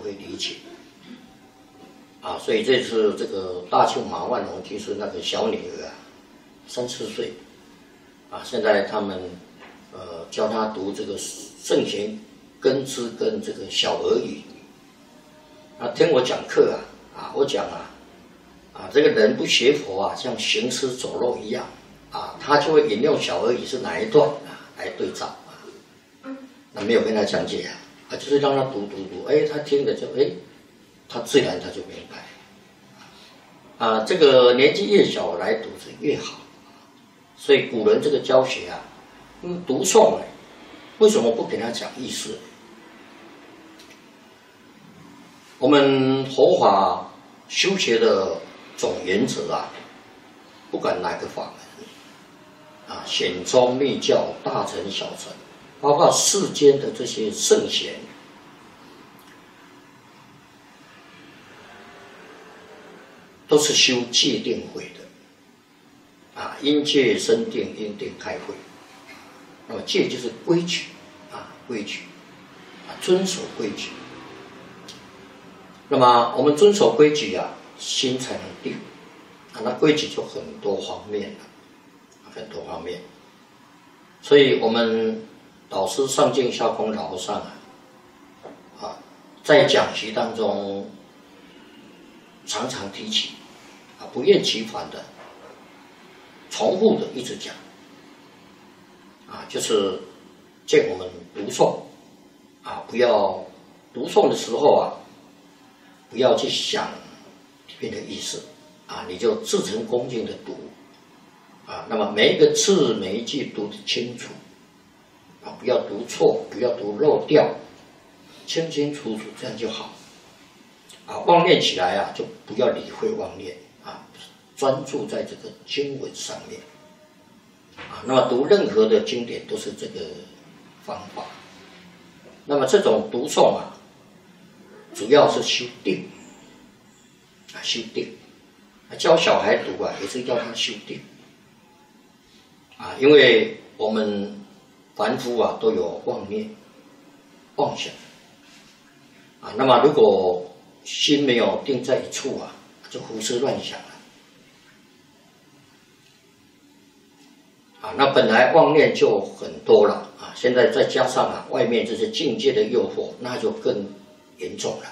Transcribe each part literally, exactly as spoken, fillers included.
可以理解。啊，所以这次这个大庆马万龙就是那个小女儿啊，三四岁，啊，现在他们呃教她读这个圣贤根之跟这个小儿语。啊，听我讲课啊，啊，我讲啊，啊，这个人不学佛啊，像行尸走肉一样啊，他就会引用小儿语是哪一段啊来对照啊，那没有跟他讲解啊，啊，就是让他读读读，哎，他听了就哎，他自然他就明白。啊，这个年纪越小来读是越好，所以古人这个教学啊，因为读诵呢，为什么不给他讲意思？我们佛法修学的总原则啊，不管哪个法门啊，显宗密教、大乘小乘，包括世间的这些圣贤，都是修戒定慧的啊，因戒生定，因定开慧。那么戒就是规矩啊，规矩啊，遵守规矩。那么我们遵守规矩啊，心才能定啊。那规矩就很多方面了，很多方面。所以我们导师上净下空老和尚啊，啊，在讲习当中常常提起啊，不厌其烦的、重复的一直讲啊，就是见我们读诵啊，不要读诵的时候啊。不要去想里面的意思啊，你就至诚恭敬的读啊。那么每一个字每一句读得清楚啊，不要读错，不要读漏掉，清清楚楚，这样就好啊。妄念起来啊，就不要理会妄念啊，专注在这个经文上面啊。那么读任何的经典都是这个方法。那么这种读诵啊，主要是修定啊，修定啊，教小孩读啊，也是要他修定啊，因为我们凡夫啊都有妄念、妄想啊，那么如果心没有定在一处啊，就胡思乱想了啊，那本来妄念就很多了啊，现在再加上啊外面这些境界的诱惑，那就更严重了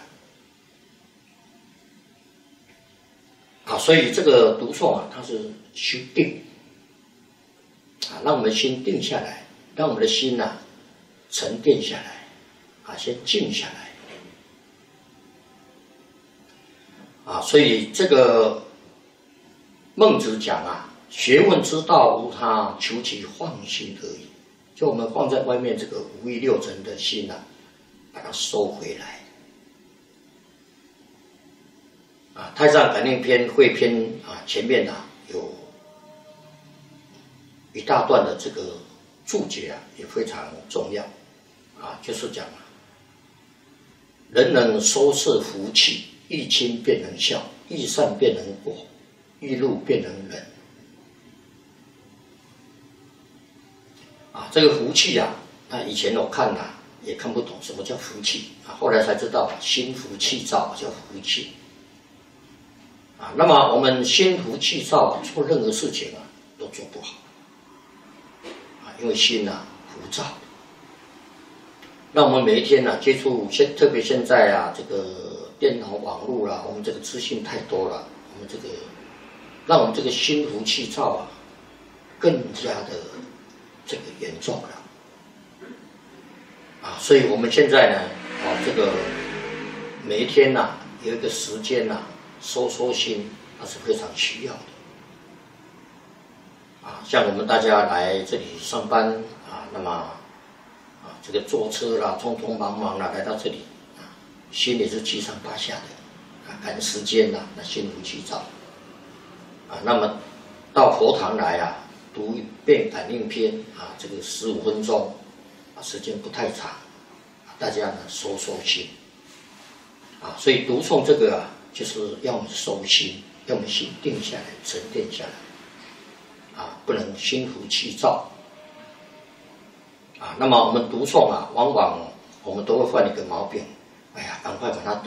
啊，所以这个读诵啊，它是修定啊，让我们心定下来，让我们的心呐、啊、沉淀下来啊，先静下来啊，所以这个孟子讲啊，学问之道无他，求其放心而已。就我们放在外面这个五欲六尘的心啊，把它收回来。啊，《太上感应篇》汇篇啊，前面啊有一大段的这个注解啊，也非常重要啊，就是讲啊，人能收摄福气，欲亲便能孝，欲善便能果，欲怒便能忍。啊，这个福气啊，那以前我看啊也看不懂什么叫福气啊，后来才知道心浮气躁叫福气。啊，那么我们心浮气躁啊，做任何事情啊都做不好啊，因为心啊浮躁。那我们每一天呢、啊、接触现，特别现在啊这个电脑网络啦、啊，我们这个资讯太多了，我们这个让我们这个心浮气躁啊更加的这个严重了啊，所以我们现在呢啊这个每一天呐、啊、有一个时间呐、啊。收收心，那是非常需要的啊！像我们大家来这里上班啊，那么啊，这个坐车啦，匆匆忙忙啦，来到这里啊，心里是七上八下的啊，赶时间啦，那心浮气躁啊。那么到佛堂来啊，读一遍感应篇啊，这个十五分钟啊，时间不太长，大家呢收收心啊。所以读诵这个啊。就是要我们收心，要我们心定下来、沉淀下来，啊，不能心浮气躁，啊。那么我们读诵啊，往往我们都会犯一个毛病，哎呀，赶快把它读